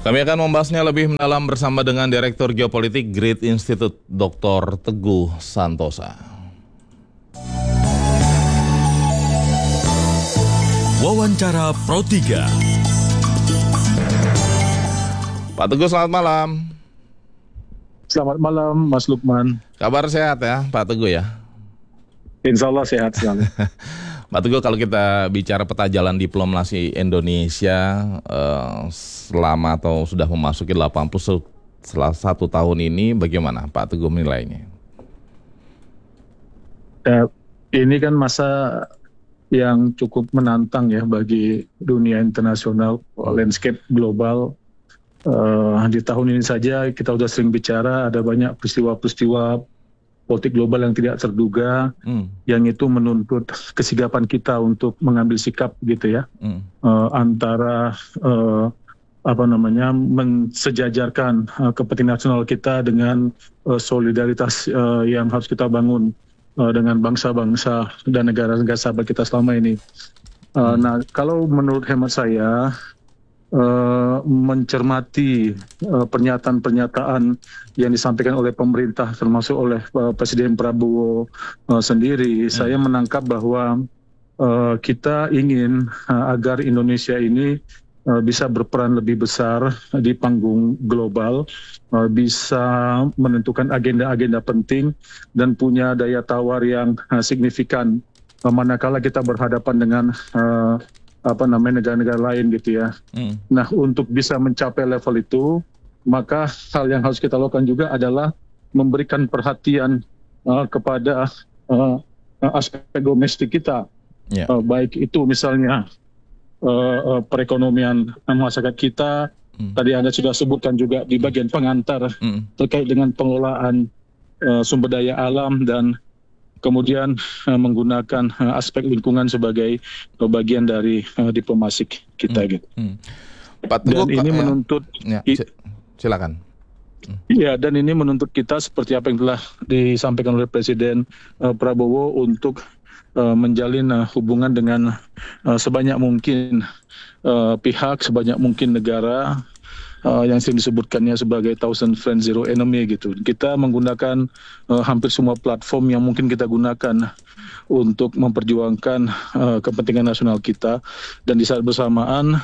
Kami akan membahasnya lebih mendalam bersama dengan Direktur Geopolitik Grid Institute Dr. Teguh Santosa. Wawancara Pro 3. Pak Teguh, selamat malam. Selamat malam, Mas Lukman. Kabar sehat ya, Pak Teguh ya? Insya Allah sehat selalu. Pak Teguh, kalau kita bicara peta jalan diplomasi Indonesia selama atau sudah memasuki 81 tahun ini, bagaimana Pak Teguh menilainya? Ini kan masa yang cukup menantang ya bagi dunia internasional, landscape global. Di tahun ini saja kita sudah sering bicara, ada banyak peristiwa-peristiwa politik global yang tidak terduga, yang itu menuntut kesigapan kita untuk mengambil sikap gitu ya, antara mensejajarkan kepentingan nasional kita dengan solidaritas yang harus kita bangun dengan bangsa-bangsa dan negara-negara sahabat kita selama ini. Nah, kalau menurut hemat saya, mencermati pernyataan-pernyataan yang disampaikan oleh pemerintah termasuk oleh Presiden Prabowo sendiri, saya menangkap bahwa kita ingin agar Indonesia ini bisa berperan lebih besar di panggung global, bisa menentukan agenda-agenda penting dan punya daya tawar yang signifikan manakala kita berhadapan dengan negara-negara lain gitu ya. Nah, untuk bisa mencapai level itu, maka hal yang harus kita lakukan juga adalah memberikan perhatian kepada aspek domestik kita, baik itu misalnya perekonomian masyarakat kita. Tadi Anda sudah sebutkan juga di bagian pengantar terkait dengan pengelolaan sumber daya alam dan kemudian menggunakan aspek lingkungan sebagai bagian dari diplomasi kita gitu. Pak Teguh, dan ini menuntut silakan. Ya, dan ini menuntut kita seperti apa yang telah disampaikan oleh Presiden Prabowo untuk menjalin hubungan dengan sebanyak mungkin pihak, sebanyak mungkin negara, yang sering disebutkannya sebagai Thousand Friends Zero Enemy gitu. Kita menggunakan hampir semua platform yang mungkin kita gunakan untuk memperjuangkan kepentingan nasional kita, dan di saat bersamaan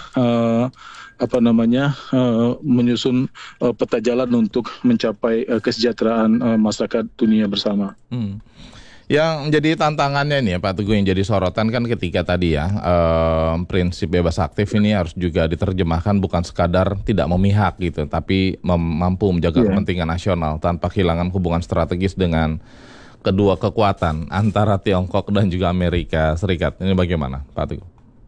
menyusun peta jalan untuk mencapai kesejahteraan masyarakat dunia bersama. Yang menjadi tantangannya ini ya Pak Teguh, yang jadi sorotan kan ketika tadi ya prinsip bebas aktif ini harus juga diterjemahkan bukan sekadar tidak memihak gitu, tapi mampu menjaga kepentingan nasional tanpa kehilangan hubungan strategis dengan kedua kekuatan antara Tiongkok dan juga Amerika Serikat. Ini bagaimana Pak Teguh?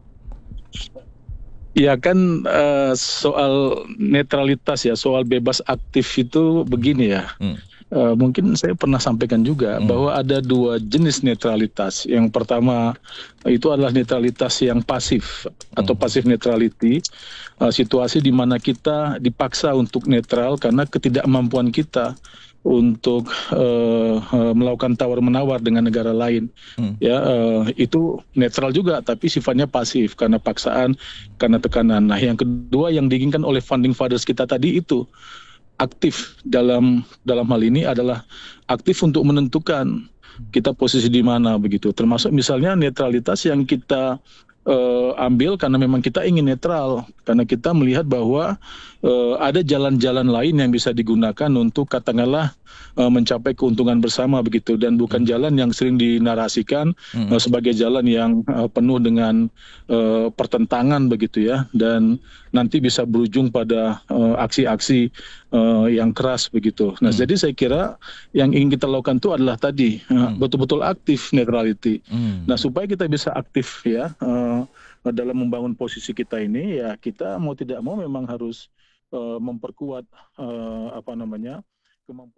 Ya kan soal netralitas ya, soal bebas aktif itu begini ya. Mungkin saya pernah sampaikan juga bahwa ada dua jenis netralitas. Yang pertama itu adalah netralitas yang pasif atau passive neutrality, situasi di mana kita dipaksa untuk netral karena ketidakmampuan kita untuk melakukan tawar-menawar dengan negara lain. Itu netral juga tapi sifatnya pasif karena paksaan, karena tekanan. Nah, yang kedua yang diinginkan oleh founding fathers kita tadi itu aktif dalam hal ini adalah aktif untuk menentukan kita posisi di mana begitu. Termasuk misalnya netralitas yang kita ambil karena memang kita ingin netral, karena kita melihat bahwa ada jalan-jalan lain yang bisa digunakan untuk katakanlah mencapai keuntungan bersama begitu, dan bukan jalan yang sering dinarasikan sebagai jalan yang penuh dengan pertentangan begitu ya, dan nanti bisa berujung pada aksi-aksi yang keras begitu. Nah, jadi saya kira yang ingin kita lakukan itu adalah tadi betul-betul aktif neutrality. Nah, supaya kita bisa aktif ya dalam membangun posisi kita ini, ya kita mau tidak mau memang harus memperkuat kemampuan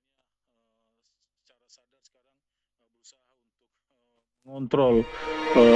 secara sadar sekarang berusaha untuk mengontrol